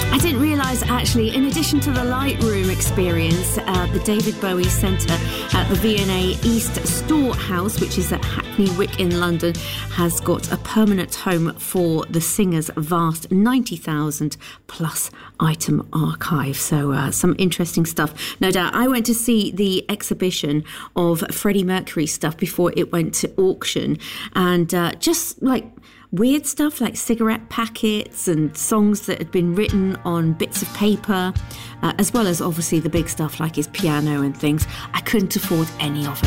I didn't realise, actually, in addition to the Lightroom experience, the David Bowie Centre at the V&A East Storehouse, which is at Hackney Wick in London, has got a permanent home for the singer's vast 90,000 plus item archive. So some interesting stuff, no doubt. I went to see the exhibition of Freddie Mercury stuff before it went to auction, and just like weird stuff like cigarette packets and songs that had been written on bits of paper, as well as obviously the big stuff like his piano and things. I couldn't afford any of it.